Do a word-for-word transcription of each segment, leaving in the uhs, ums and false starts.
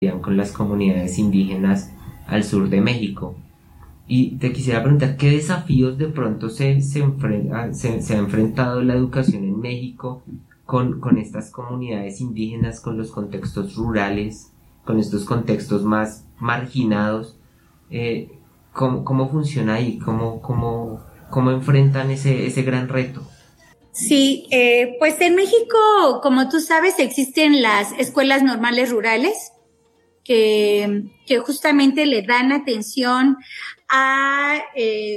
con las comunidades indígenas al sur de México. Y te quisiera preguntar, ¿qué desafíos de pronto se, se, enfrenta, se, se ha enfrentado la educación en México con, con estas comunidades indígenas, con los contextos rurales, con estos contextos más marginados? Eh, ¿cómo, ¿Cómo funciona ahí? ¿Cómo, cómo, cómo enfrentan ese, ese gran reto? Sí, eh, pues en México, como tú sabes, existen las escuelas normales rurales que, que justamente le dan atención a eh,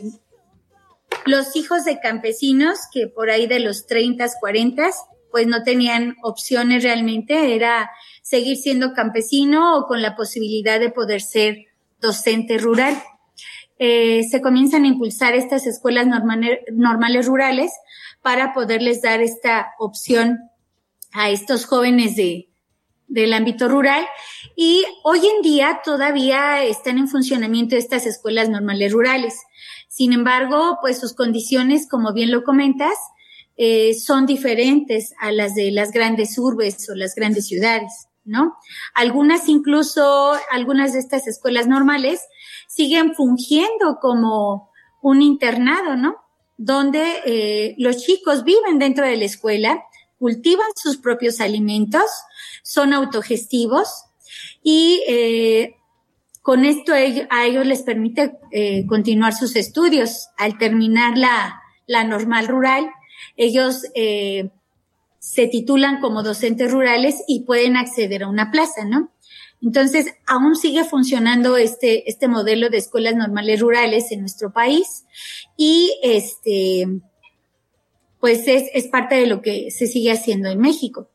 los hijos de campesinos que por ahí de los treinta, cuarenta, pues no tenían opciones realmente, era seguir siendo campesino o con la posibilidad de poder ser docente rural. Eh, se comienzan a impulsar estas escuelas normales, normales rurales para poderles dar esta opción a estos jóvenes de, del ámbito rural, y hoy en día todavía están en funcionamiento estas escuelas normales rurales. Sin embargo, pues sus condiciones, como bien lo comentas, eh, son diferentes a las de las grandes urbes o las grandes ciudades, ¿no? Algunas incluso, algunas de estas escuelas normales siguen fungiendo como un internado, ¿no? Donde eh, los chicos viven dentro de la escuela, cultivan sus propios alimentos, son autogestivos y eh, con esto a ellos les permite eh, continuar sus estudios. Al terminar la, la normal rural, ellos eh, se titulan como docentes rurales y pueden acceder a una plaza, ¿no? Entonces, aún sigue funcionando este, este modelo de escuelas normales rurales en nuestro país y este, pues es, es parte de lo que se sigue haciendo en México.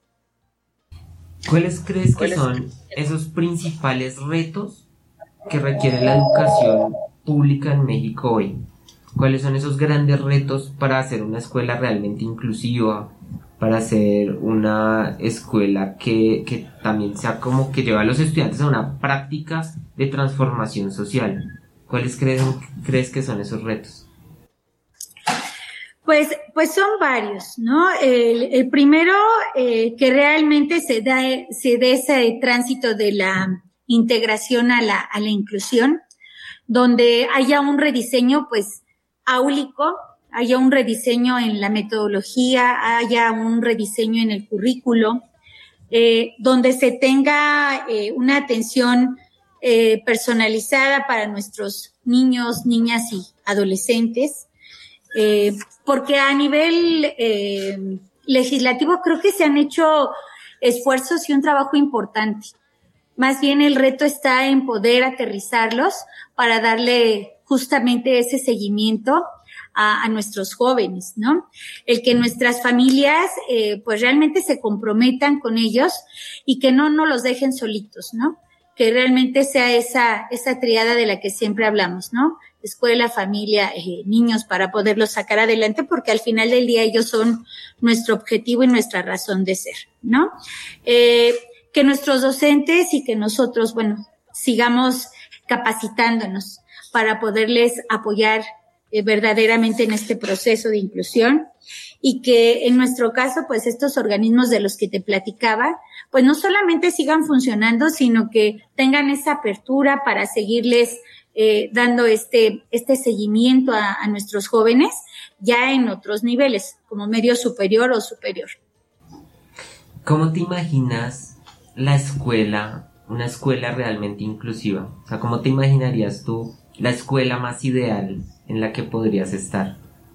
¿Cuáles crees que son esos principales retos que requiere la educación pública en México hoy? ¿Cuáles son esos grandes retos para hacer una escuela realmente inclusiva, para hacer una escuela que, que también sea como que lleva a los estudiantes a una práctica de transformación social? ¿Cuáles crees, crees que son esos retos? Pues, pues son varios, ¿no? El, el primero, eh, que realmente se da, se da ese tránsito de la integración a la, a la inclusión, donde haya un rediseño, pues, áulico, haya un rediseño en la metodología, haya un rediseño en el currículo, eh, donde se tenga eh, una atención eh, personalizada para nuestros niños, niñas y adolescentes, eh, porque a nivel eh, legislativo creo que se han hecho esfuerzos y un trabajo importante. Más bien el reto está en poder aterrizarlos para darle justamente ese seguimiento a, a nuestros jóvenes, ¿no? El que nuestras familias eh, pues realmente se comprometan con ellos y que no nos los dejen solitos, ¿no? Que realmente sea esa, esa triada de la que siempre hablamos, ¿no? Escuela, familia, eh, niños, para poderlos sacar adelante, porque al final del día ellos son nuestro objetivo y nuestra razón de ser, ¿no? Eh, que nuestros docentes y que nosotros, bueno, sigamos capacitándonos para poderles apoyar eh, verdaderamente en este proceso de inclusión, y que en nuestro caso, pues estos organismos de los que te platicaba, pues no solamente sigan funcionando, sino que tengan esa apertura para seguirles eh, dando este, este seguimiento a, a nuestros jóvenes ya en otros niveles, como medio superior o superior. ¿Cómo te imaginas la escuela, una escuela realmente inclusiva? O sea, ¿cómo te imaginarías tú la escuela más ideal en la que podrías estar?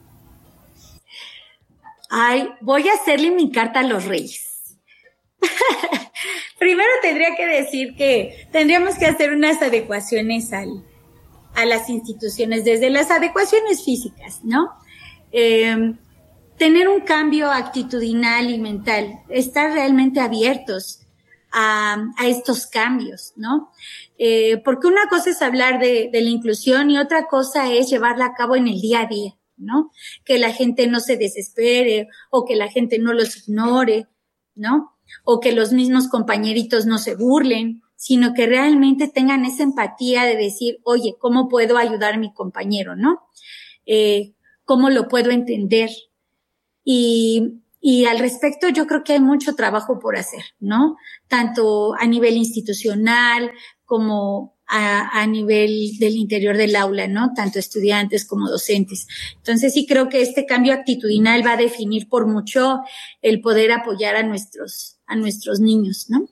Ay, voy a hacerle mi carta a los reyes. Primero tendría que decir que tendríamos que hacer unas adecuaciones al, a las instituciones, desde las adecuaciones físicas, ¿no? Eh, tener un cambio actitudinal y mental, estar realmente abiertos a, a estos cambios, ¿no? Eh, porque una cosa es hablar de, de la inclusión y otra cosa es llevarla a cabo en el día a día, ¿no? Que la gente no se desespere o que la gente no los ignore, ¿no? O que los mismos compañeritos no se burlen, sino que realmente tengan esa empatía de decir, oye, ¿cómo puedo ayudar a mi compañero, no? Eh, ¿cómo lo puedo entender? Y, Y al respecto yo creo que hay mucho trabajo por hacer, ¿no? Tanto a nivel institucional como a, a nivel del interior del aula, ¿no? Tanto estudiantes como docentes. Entonces sí creo que este cambio actitudinal va a definir por mucho el poder apoyar a nuestros, a nuestros niños, ¿no?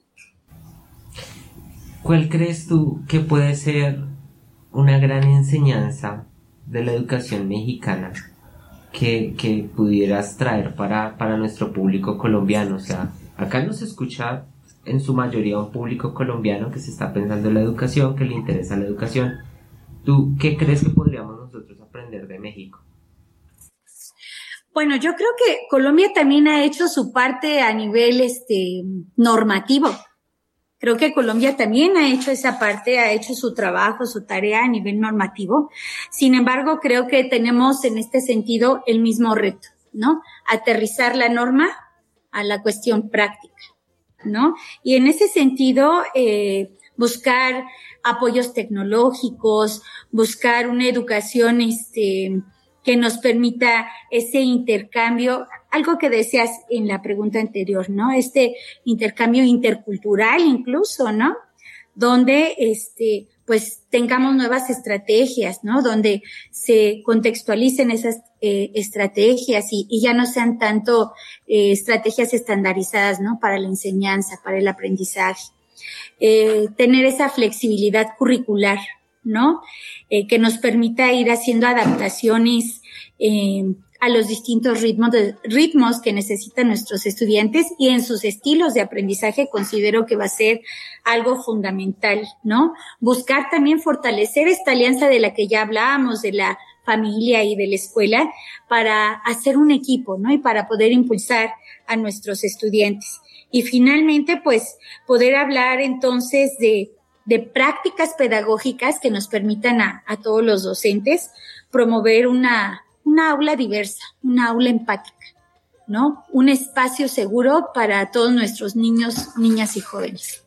¿Cuál crees tú que puede ser una gran enseñanza de la educación mexicana que, que pudieras traer para, para nuestro público colombiano? O sea, acá nos escucha en su mayoría un público colombiano que se está pensando en la educación, que le interesa la educación. ¿Tú qué crees que podríamos nosotros aprender de México? Bueno, yo creo que Colombia también ha hecho su parte a nivel este normativo. Creo que Colombia también ha hecho esa parte, ha hecho su trabajo, su tarea a nivel normativo. Sin embargo, creo que tenemos en este sentido el mismo reto, ¿no? Aterrizar la norma a la cuestión práctica, ¿no? Y en ese sentido, eh, buscar apoyos tecnológicos, buscar una educación, este, que nos permita ese intercambio, algo que decías en la pregunta anterior, ¿no? Este intercambio intercultural incluso, ¿no? Donde, este, pues tengamos nuevas estrategias, ¿no? Donde se contextualicen esas eh, estrategias y, y ya no sean tanto eh, estrategias estandarizadas, ¿no? Para la enseñanza, para el aprendizaje. Eh, tener esa flexibilidad curricular, ¿no? Eh, que nos permita ir haciendo adaptaciones eh, a los distintos ritmos, de, ritmos que necesitan nuestros estudiantes y en sus estilos de aprendizaje considero que va a ser algo fundamental, ¿no? Buscar también fortalecer esta alianza de la que ya hablábamos, de la familia y de la escuela, para hacer un equipo, ¿no? Y para poder impulsar a nuestros estudiantes. Y finalmente, pues, poder hablar entonces de de prácticas pedagógicas que nos permitan a, a todos los docentes promover una, una aula diversa, una aula empática, ¿no? Un espacio seguro para todos nuestros niños, niñas y jóvenes.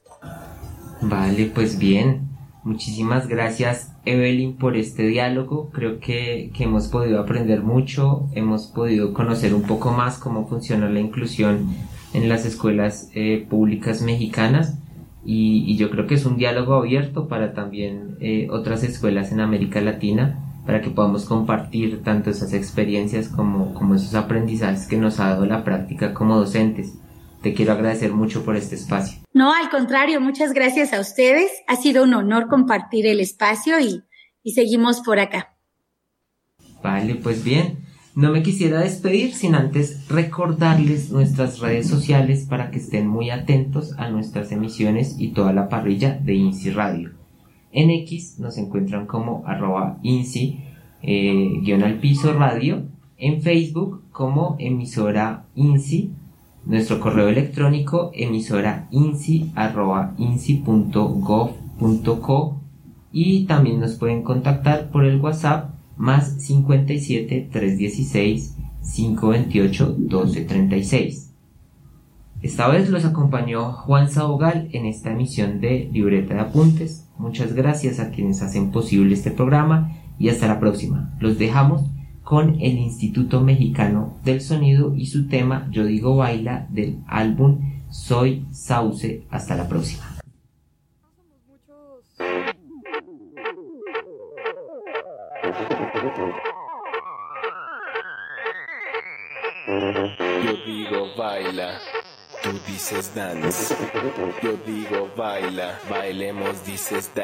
Vale, pues bien. Muchísimas gracias, Evelyn, por este diálogo. Creo que, que hemos podido aprender mucho, hemos podido conocer un poco más cómo funciona la inclusión en las escuelas eh, públicas mexicanas. Y, y yo creo que es un diálogo abierto para también eh, otras escuelas en América Latina, para que podamos compartir tanto esas experiencias como, como esos aprendizajes que nos ha dado la práctica como docentes. Te quiero agradecer mucho por este espacio. No, al contrario, muchas gracias a ustedes. Ha sido un honor compartir el espacio y, y seguimos por acá. Vale, pues bien. No me quisiera despedir sin antes recordarles nuestras redes sociales para que estén muy atentos a nuestras emisiones y toda la parrilla de INSI Radio. En X nos encuentran como arroba INSI eh, guión al piso radio, en Facebook como emisora INSI, nuestro correo electrónico emisora INSI arroba INSI punto gov punto co y también nos pueden contactar por el WhatsApp más cincuenta y siete, trescientos dieciséis, quinientos veintiocho, doce treinta y seis. Esta vez los acompañó Juan Sabogal en esta emisión de Libreta de Apuntes. Muchas gracias a quienes hacen posible este programa y hasta la próxima. Los dejamos con el Instituto Mexicano del Sonido y su tema Yo Digo Baila del álbum Soy Sauce. Hasta la próxima. Yo digo baila, tú dices dance. Yo digo baila, bailemos, dices dance.